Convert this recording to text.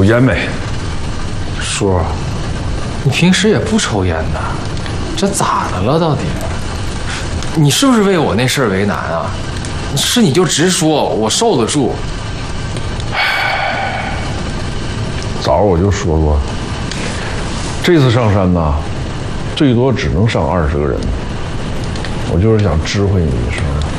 有烟没？ 叔，你平时也不抽烟的，这咋的了到底？你是不是为我那事儿为难啊？是你就直说，我受得住。 早上我就说过，这次上山呐，最多只能上20个人。我就是想知会你一声。